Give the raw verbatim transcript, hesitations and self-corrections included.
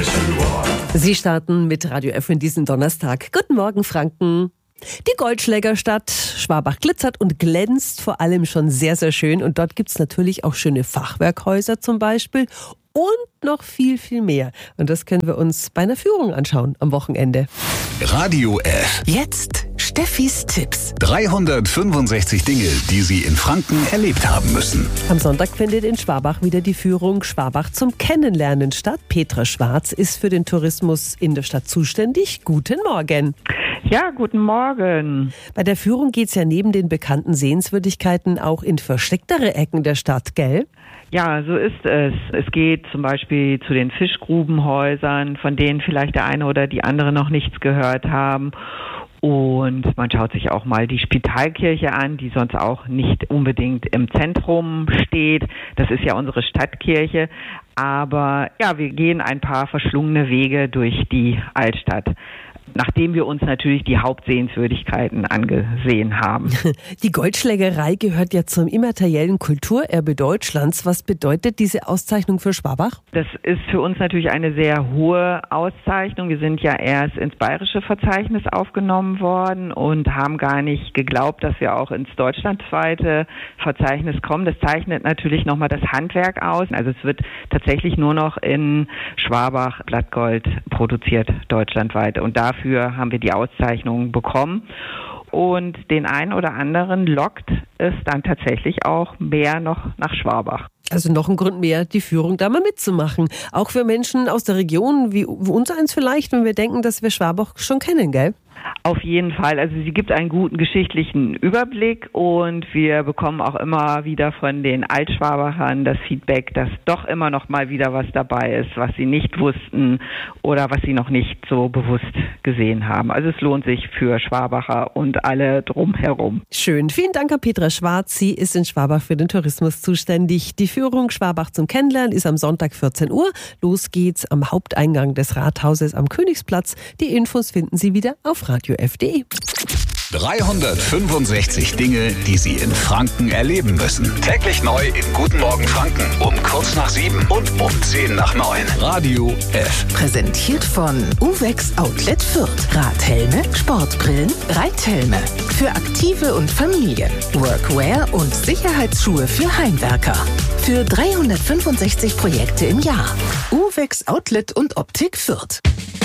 Sie starten mit Radio F in diesem Donnerstag. Guten Morgen, Franken. Die Goldschlägerstadt Schwabach glitzert und glänzt vor allem schon sehr, sehr schön. Und dort gibt's natürlich auch schöne Fachwerkhäuser zum Beispiel und noch viel, viel mehr. Und das können wir uns bei einer Führung anschauen am Wochenende. Radio F. Jetzt Steffis Tipps. dreihundertfünfundsechzig Dinge, die Sie in Franken erlebt haben müssen. Am Sonntag findet in Schwabach wieder die Führung Schwabach zum Kennenlernen statt. Petra Schwarz ist für den Tourismus in der Stadt zuständig. Guten Morgen. Ja, guten Morgen. Bei der Führung geht's ja neben den bekannten Sehenswürdigkeiten auch in verstecktere Ecken der Stadt, gell? Ja, so ist es. Es geht zum Beispiel zu den Fischgrubenhäusern, von denen vielleicht der eine oder die andere noch nichts gehört haben. Und man schaut sich auch mal die Spitalkirche an, die sonst auch nicht unbedingt im Zentrum steht. Das ist ja unsere Stadtkirche. Aber ja, wir gehen ein paar verschlungene Wege durch die Altstadt, nachdem wir uns natürlich die Hauptsehenswürdigkeiten angesehen haben. Die Goldschlägerei gehört ja zum immateriellen Kulturerbe Deutschlands. Was bedeutet diese Auszeichnung für Schwabach? Das ist für uns natürlich eine sehr hohe Auszeichnung. Wir sind ja erst ins bayerische Verzeichnis aufgenommen worden und haben gar nicht geglaubt, dass wir auch ins deutschlandweite Verzeichnis kommen. Das zeichnet natürlich nochmal das Handwerk aus. Also es wird tatsächlich nur noch in Schwabach Blattgold produziert, deutschlandweit. Und dafür Dafür haben wir die Auszeichnung bekommen. Und den einen oder anderen lockt es dann tatsächlich auch mehr noch nach Schwabach. Also noch ein Grund mehr, die Führung da mal mitzumachen. Auch für Menschen aus der Region, wie uns eins vielleicht, wenn wir denken, dass wir Schwabach schon kennen, gell? Auf jeden Fall. Also sie gibt einen guten geschichtlichen Überblick und wir bekommen auch immer wieder von den Altschwabachern das Feedback, dass doch immer noch mal wieder was dabei ist, was sie nicht wussten oder was sie noch nicht so bewusst gesehen haben. Also es lohnt sich für Schwabacher und alle drumherum. Schön. Vielen Dank an Petra Schwarz. Sie ist in Schwabach für den Tourismus zuständig. Die Führung Schwabach zum Kennenlernen ist am Sonntag vierzehn Uhr. Los geht's am Haupteingang des Rathauses am Königsplatz. Die Infos finden Sie wieder auf radio f punkt de. dreihundertfünfundsechzig Dinge, die Sie in Franken erleben müssen. Täglich neu in Guten Morgen Franken um kurz nach sieben und um zehn nach neun. Radio F. Präsentiert von Uvex Outlet Fürth. Radhelme, Sportbrillen, Reithelme. Für Aktive und Familien. Workwear und Sicherheitsschuhe für Heimwerker. Für dreihundertfünfundsechzig Projekte im Jahr. Uvex Outlet und Optik Fürth.